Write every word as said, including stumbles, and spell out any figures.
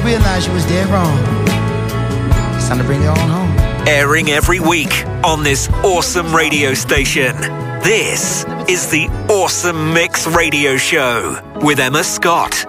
realized you was dead wrong. It's time to bring you on home. Airing every week on this awesome radio station. This is the Awesome Mix Radio Show with Emma Scott.